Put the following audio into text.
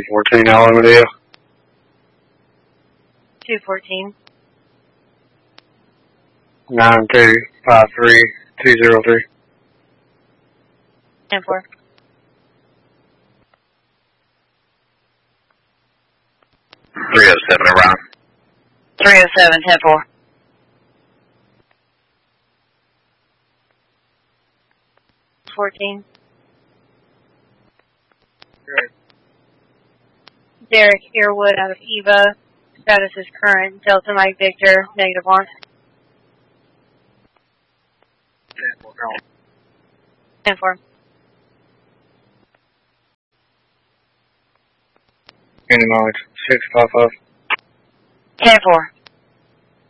214 Alamodeo. 214. 9253203. 10-4. 307 around. 307, 10-4. 14. Derek Earwood out of Eva. Status is current. Delta Mike Victor, -1. 10-4. Any mileage? 655. 10-4.